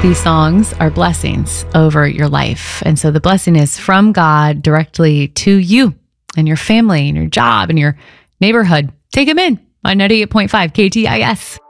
these songs are blessings over your life. And so the blessing is from God directly to you and your family and your job and your neighborhood. Take them in on 98.5 KTIS.